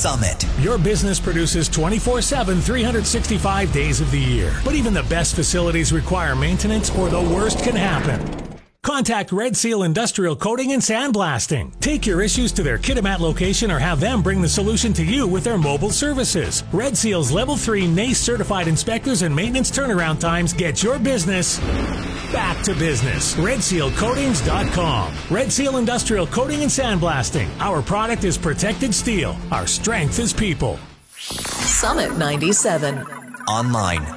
Summit. Your business produces 24/7, 365 days of the year. But even the best facilities require maintenance or the worst can happen. Contact Red Seal Industrial Coating and Sandblasting. Take your issues to their Kitimat location or have them bring the solution to you with their mobile services. Red Seal's Level 3 NACE certified inspectors and maintenance turnaround times get your business back to business. RedSealCoatings.com. Red Seal Industrial Coating and Sandblasting. Our product is protected steel. Our strength is people. Summit 97. Online